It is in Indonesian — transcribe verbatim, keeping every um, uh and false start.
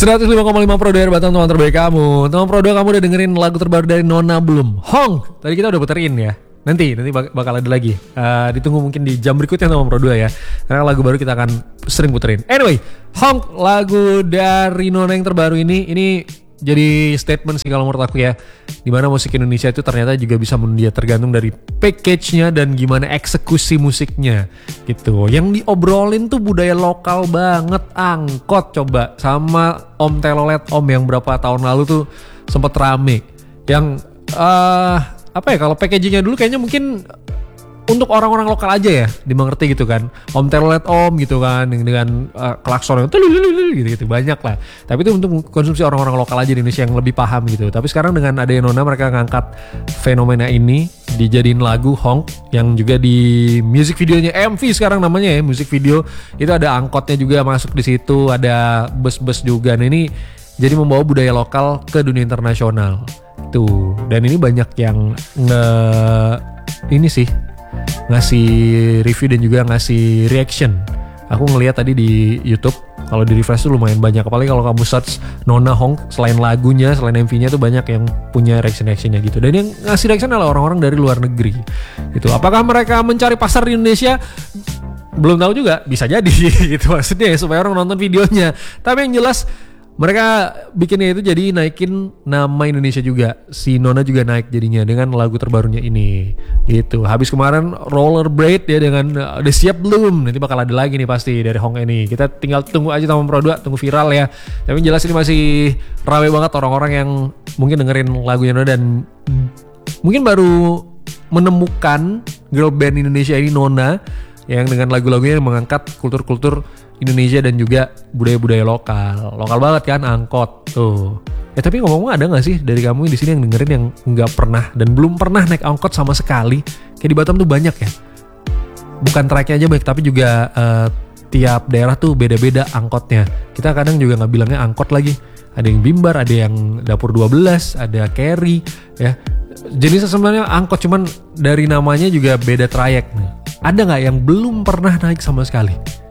seratus lima koma lima Pro dua Batang, teman terbaik kamu. Teman Pro dua, kamu udah dengerin lagu terbaru dari Nona belum? Hong, tadi kita udah puterin ya. Nanti, nanti bak- bakal ada lagi. Uh, ditunggu mungkin di jam berikutnya teman Pro dua ya. Karena lagu baru kita akan sering puterin. Anyway, Hong, lagu dari Nona yang terbaru ini, ini jadi statement sih kalau menurut aku ya. Dimana musik Indonesia itu ternyata juga bisa mendia tergantung dari package-nya dan gimana eksekusi musiknya gitu. Yang diobrolin tuh budaya lokal banget, angkot coba. Sama Om Telolet Om yang berapa tahun lalu tuh sempet rame. Yang uh, apa ya, kalau packagingnya dulu kayaknya mungkin untuk orang-orang lokal aja ya dimengerti gitu kan. Om Telolet Om gitu kan dengan uh, klakson gitu-gitu banyak lah. Tapi itu untuk konsumsi orang-orang lokal aja di Indonesia yang lebih paham gitu. Tapi sekarang dengan adanya Nona, mereka ngangkat fenomena ini dijadiin lagu Hong yang juga di music videonya M V sekarang namanya ya, music video itu ada angkotnya juga masuk di situ, ada bus-bus juga. Nah ini jadi membawa budaya lokal ke dunia internasional tuh. Dan ini banyak yang nge ini sih ngasih review dan juga ngasih reaction. Aku ngelihat tadi di YouTube, kalau di refresh tuh lumayan banyak. Apalagi kalau kamu search Nona Hong, selain lagunya, selain M V-nya tuh banyak yang punya reaction-reactionnya gitu. Dan yang ngasih reaction adalah orang-orang dari luar negeri gitu. Apakah mereka mencari pasar di Indonesia? Belum tahu juga, bisa jadi gitu maksudnya ya, supaya orang nonton videonya. Tapi yang jelas mereka bikinnya itu jadi naikin nama Indonesia juga. Si Nona juga naik jadinya dengan lagu terbarunya ini gitu. Habis kemarin Rollerblade ya dengan uh, udah siap belum? Nanti bakal ada lagi nih pasti dari Hong ini. Kita tinggal tunggu aja sama Pro dua, tunggu viral ya. Tapi jelas ini masih rame banget orang-orang yang mungkin dengerin lagunya Nona dan mungkin baru menemukan girl band Indonesia ini, Nona, yang dengan lagu-lagunya yang mengangkat kultur-kultur Indonesia dan juga budaya-budaya lokal. Lokal banget kan, angkot tuh. Ya tapi ngomong-ngomong, ada gak sih dari kamu di sini yang dengerin yang nggak pernah dan belum pernah naik angkot sama sekali? Kayak di Batam tuh banyak ya. Bukan tracknya aja baik, tapi juga uh, tiap daerah tuh beda-beda angkotnya. Kita kadang juga nggak bilangnya angkot lagi. Ada yang bimbar, ada yang dapur dua belas, ada carry ya. Jenisnya sebenarnya angkot, cuman dari namanya juga beda trayek nih. Ada nggak yang belum pernah naik sama sekali?